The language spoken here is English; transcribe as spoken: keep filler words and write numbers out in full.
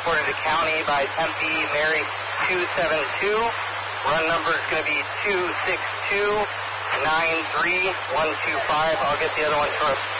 transported to county by Tempe Mary two seven two. Run number is going to be two six two nine three one two five. I'll get the other one first.